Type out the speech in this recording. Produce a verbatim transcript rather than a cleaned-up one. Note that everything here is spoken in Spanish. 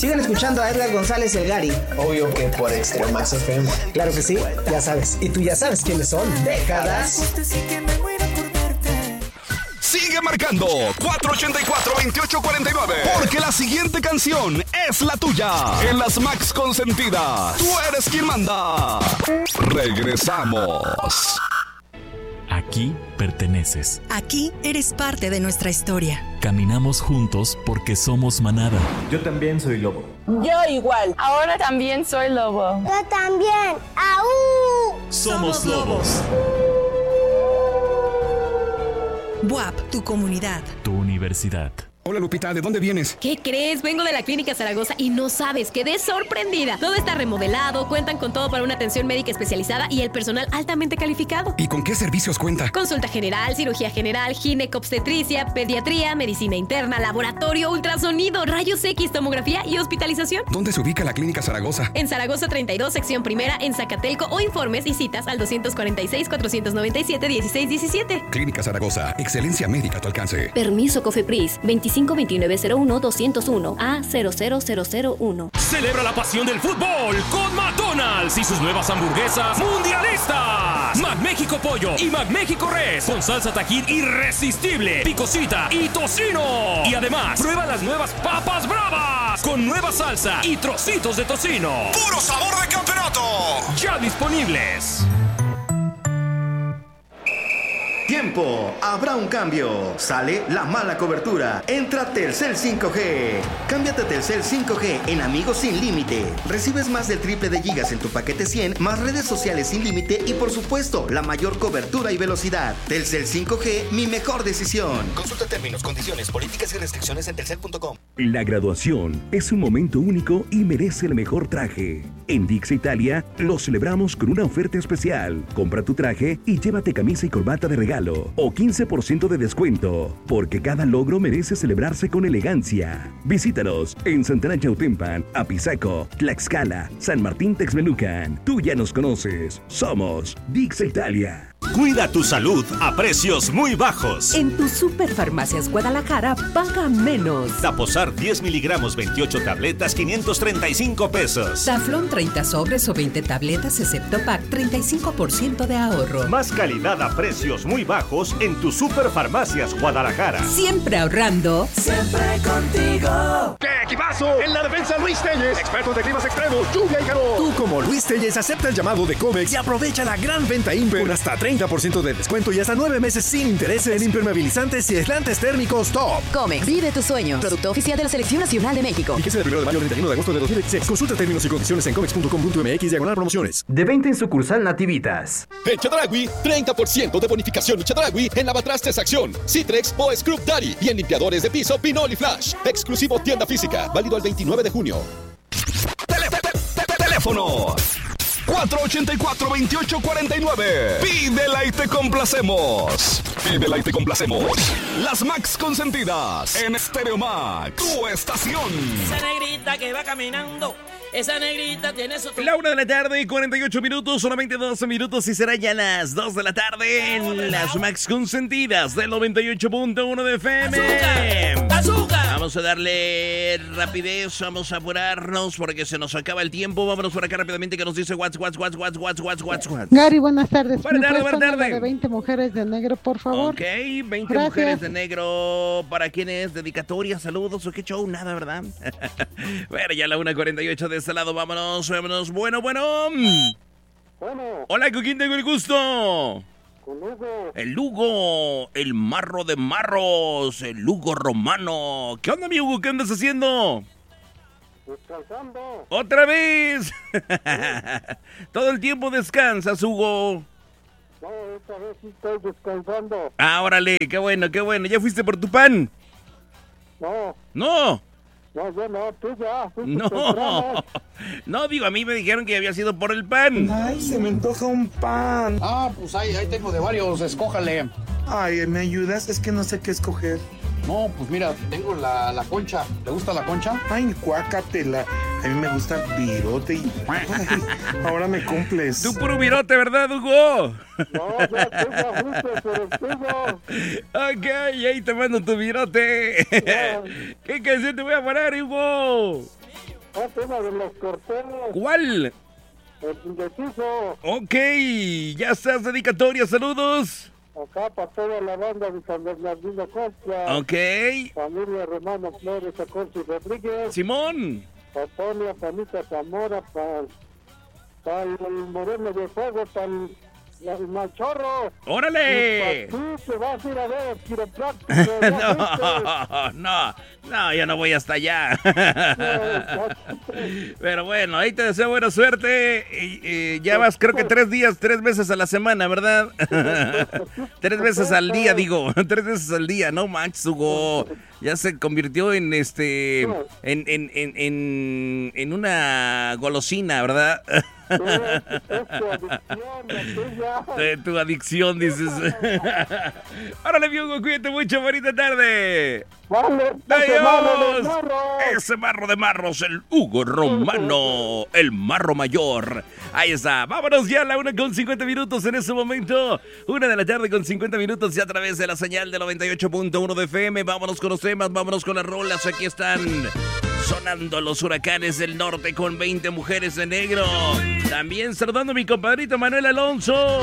Sigan escuchando a Edgar González El Gari. Obvio que por Extremax F M. Claro que sí, ya sabes. Y tú ya sabes quiénes son. Décadas. Sigue marcando cuatro ochenta y cuatro, veintiocho cuarenta y nueve. Porque la siguiente canción es la tuya. En las Max Consentidas, tú eres quien manda. Regresamos. Aquí perteneces. Aquí eres parte de nuestra historia. Caminamos juntos porque somos manada. Yo también soy lobo. Yo igual. Ahora también soy lobo. Yo también. ¡Aú! Somos lobos. B U A P, tu comunidad. Tu universidad. Hola Lupita, ¿de dónde vienes? ¿Qué crees? Vengo de la Clínica Zaragoza y no sabes, quedé sorprendida. Todo está remodelado, cuentan con todo para una atención médica especializada y el personal altamente calificado. ¿Y con qué servicios cuenta? Consulta general, cirugía general, ginecobstetricia, pediatría, medicina interna, laboratorio, ultrasonido, rayos X, tomografía y hospitalización. ¿Dónde se ubica la Clínica Zaragoza? En Zaragoza treinta y dos, sección primera, en Zacatelco, o informes y citas al dos cuarenta y seis, cuatrocientos noventa y siete, dieciséis diecisiete. Clínica Zaragoza, excelencia médica a tu alcance. Permiso COFEPRIS, veinticinco veintinueve cero uno doscientos uno A cero cero cero cero uno. Celebra la pasión del fútbol con McDonald's y sus nuevas hamburguesas mundialistas. McMéxico Pollo y McMéxico Res con salsa Tajín irresistible, picosita y tocino. Y además, prueba las nuevas papas bravas con nueva salsa y trocitos de tocino. ¡Puro sabor de campeonato! Ya disponibles. Tiempo, habrá un cambio. Sale la mala cobertura. Entra Telcel cinco G. Cámbiate a Telcel cinco G en Amigos Sin Límite. Recibes más del triple de gigas en tu paquete cien, más redes sociales sin límite y por supuesto, la mayor cobertura y velocidad. Telcel cinco G, mi mejor decisión. Consulta términos, condiciones, políticas y restricciones en telcel punto com. La graduación es un momento único y merece el mejor traje. En Dix Italia lo celebramos con una oferta especial. Compra tu traje y llévate camisa y corbata de regalo o quince por ciento de descuento, porque cada logro merece celebrarse con elegancia. Visítanos en Santana Chautempan, Apizaco, Tlaxcala, San Martín Texmelucan. Tú ya nos conoces. Somos Dix Italia. Cuida tu salud a precios muy bajos. En tu Superfarmacias Guadalajara paga menos. Daposar diez miligramos, veintiocho tabletas, quinientos treinta y cinco pesos. Taflón treinta sobres o veinte tabletas excepto pack, treinta y cinco por ciento de ahorro. Más calidad a precios muy bajos en tu Superfarmacias Guadalajara. Siempre ahorrando. Siempre contigo. ¡Qué equipazo! En la defensa Luis Telles, expertos de climas extremos, lluvia y calor. Tú como Luis Telles acepta el llamado de Comex y aprovecha la gran venta Imper con hasta treinta por ciento de descuento y hasta nueve meses sin intereses en impermeabilizantes y aislantes térmicos top. Comex, vive tu sueño. Producto oficial de la Selección Nacional de México. Fíjese del primero de mayo al treinta y uno de agosto de dos mil veintiséis. Consulta términos y condiciones en comex punto com punto m x diagonal promociones. De venta en sucursal Nativitas. En Chedraui, treinta por ciento de bonificación y Chedraui en lavatrastes Acción, Citrex o Scrub Daddy y en limpiadores de piso Pinol y Flash. Exclusivo tienda física, válido el veintinueve de junio. Tele, te, te, teléfono cuatro ochenta y cuatro, veintiocho cuarenta y nueve. Pídela y te complacemos. Pídela y te complacemos. Las Max Consentidas en Stereo Max, tu estación. Esa negrita que va caminando, esa negrita tiene su... La una de la tarde y cuarenta y ocho minutos, solamente doce minutos y será ya las dos de la tarde en las Max Consentidas del noventa y ocho punto uno de F M. ¡Azúcar! ¡Azúcar! Vamos a darle rapidez, vamos a apurarnos porque se nos acaba el tiempo. Vámonos por acá rápidamente que nos dice what's, what's, what's, what's, what's, what's, what's, what's. Gary, buenas tardes. Buenas tardes, buenas tardes. De veinte mujeres de negro, por favor. Ok, veinte Gracias. mujeres de negro. ¿Para quién es? ¿Dedicatoria? ¿Saludos o qué show? Nada, ¿verdad? Bueno, ya la una cuarenta y ocho de este lado. Vámonos, vámonos. Bueno, bueno. Bueno. Hola, ¿con quién tengo el gusto? Con Lugo. El Lugo, el marro de marros, el Lugo Romano. ¿Qué onda, mi Hugo? ¿Qué andas haciendo? Descansando. ¡Otra vez! Todo el tiempo descansas, Hugo. No, esta vez sí estoy descansando. Ah, órale, qué bueno, qué bueno. ¿Ya fuiste por tu pan? No. No. No, yo no, tú ya. No, no, digo, a mí me dijeron que había sido por el pan. Ay, se me antoja un pan. Ah, pues ahí, ahí tengo de varios, escójale. Ay, ¿me ayudas? Es que no sé qué escoger. No, pues mira, tengo la, la concha. ¿Te gusta la concha? Ay, cuácatela. A mí me gusta virote y... Ay, ahora me cumples. Tú puro virote, ¿verdad, Hugo? No, ya tengo justo, pero tengo. Ok, ahí te mando tu virote. ¿Qué canción te voy a parar, Hugo? Ah, tema de los Cortés. ¿Cuál? El indeciso. Ok, ya estás, dedicatoria, saludos. Acá para toda la banda de San Bernardino Concha. Ok. Familia Romano Flores, Aconchi Rodríguez. Simón. Patonia, Panita Zamora, para pa el Moreno de Fuego, para el, el Machorro. ¡Órale! Sí, te vas a ir a ver, quiropráctico. no, no, no, yo no voy hasta allá. Pero bueno, ahí te deseo buena suerte. Y, y ya vas, creo que tres días, tres veces a la semana, ¿verdad? Tres veces al día, digo. Tres veces al día, no manches, Hugo. Ya se convirtió en este, en, en, en, en, en una golosina, ¿verdad? Es tu adicción, de tu adicción, dices. Órale, mi Hugo, cuídate mucho, bonita tarde. Vale, ese marro de marros. Ese marro de marros, el Hugo Romano, el marro mayor. Ahí está, vámonos ya a la una con cincuenta minutos en este momento. Una de la tarde con cincuenta minutos ya a través de la señal de noventa y ocho punto uno de F M. Vámonos con los temas, vámonos con las rolas. Aquí están sonando los huracanes del norte con veinte mujeres de negro. También saludando a mi compadrito Manuel Alonso.